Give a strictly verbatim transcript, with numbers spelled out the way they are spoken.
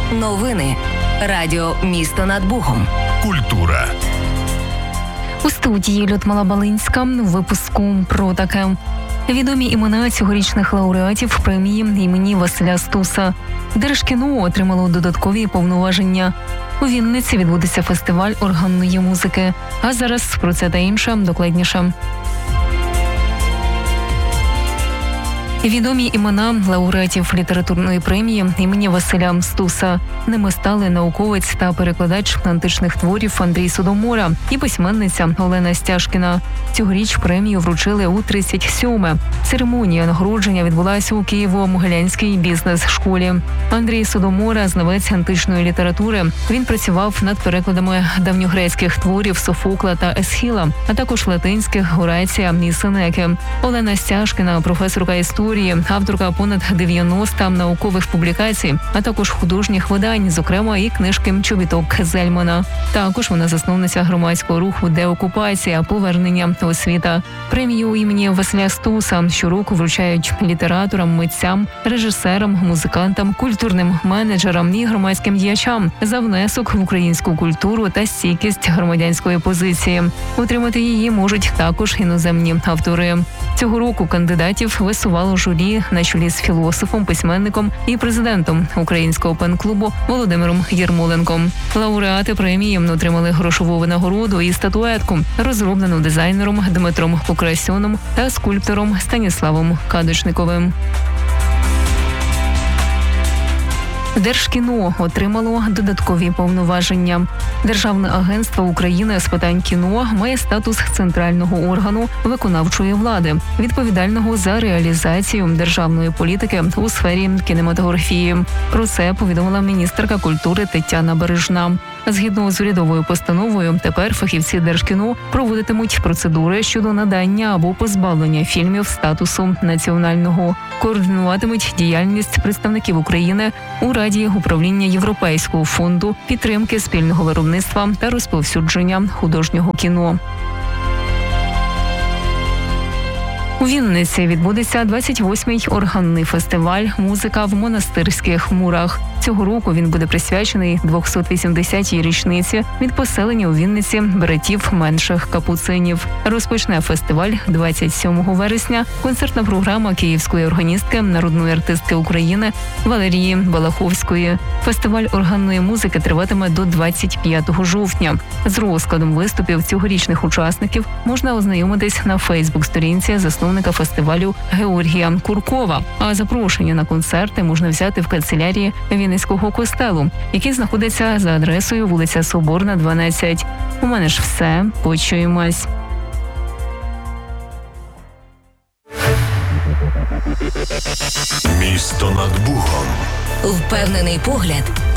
Новини. Радіо «Місто над Богом». Культура. У студії Людмила Балинська. У випуску про таке. Відомі імена цьогорічних лауреатів премії імені Василя Стуса. Держкіно отримало додаткові повноваження. У Вінниці відбудеться фестиваль органної музики. А зараз про це та інше докладніше. Відомі імена лауреатів літературної премії імені Василя Стуса. Ними стали науковець та перекладач античних творів Андрій Содомора і письменниця Олена Стяжкіна. Цьогоріч премію вручили у тридцять сьоме. Церемонія нагородження відбулася у Києво-Могилянській бізнес-школі. Андрій Содомора – знавець античної літератури. Він працював над перекладами давньогрецьких творів Софокла та Есхіла, а також латинських Горація і Сенеки. Олена Стяжкіна – професорка історії, авторка понад дев'яноста наукових публікацій, а також художніх видань, зокрема і книжки «Чобіток Зельмана». Також вона засновниця громадського руху «Деокупація. Повернення освіта». Премію імені Василя Стуса щороку вручають літераторам, митцям, режисерам, музикантам, культурним менеджерам і громадським діячам за внесок в українську культуру та стійкість громадянської позиції. Отримати її можуть також іноземні автори. Цього року кандидатів висувало журі на чолі з філософом, письменником і президентом Українського пен-клубу Володимиром Єрмоленком. Лауреати премії отримали грошову винагороду і статуетку, розроблену дизайнером Дмитром Покрасьоном та скульптором Станіславом Кадочниковим. Держкіно отримало додаткові повноваження. Державне агентство України з питань кіно має статус центрального органу виконавчої влади, відповідального за реалізацію державної політики у сфері кінематографії. Про це повідомила міністерка культури Тетяна Бережна. Згідно з урядовою постановою, тепер фахівці Держкіно проводитимуть процедури щодо надання або позбавлення фільмів статусу національного, координуватимуть діяльність представників України у Раді управління Європейського фонду підтримки спільного виробництва та розповсюдження художнього кіно. У Вінниці відбудеться двадцять восьмий органний фестиваль «Музика в монастирських мурах». Цього року він буде присвячений двохсот вісімдесятій річниці від поселення у Вінниці братів менших капуцинів. Розпочне фестиваль двадцять сьомого вересня концертна програма київської органістки, народної артистки України Валерії Балаховської. Фестиваль органної музики триватиме до двадцять п'ятого жовтня. З розкладом виступів цьогорічних учасників можна ознайомитись на фейсбук-сторінці засновника фестивалю Георгія Куркова. А запрошення на концерти можна взяти в канцелярії Вінницького костелу, який знаходиться за адресою вулиця Соборна, дванадцять. У мене ж все. Почуємось. Місто над Богом. Впевнений погляд